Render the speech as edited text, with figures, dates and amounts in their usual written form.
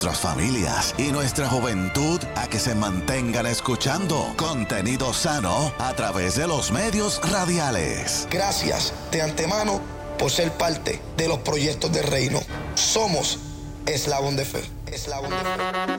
nuestras familias y nuestra juventud a que se mantengan escuchando contenido sano a través de los medios radiales. Gracias de antemano por ser parte de los proyectos del reino. Somos Eslabón de Fe. Eslabón de Fe.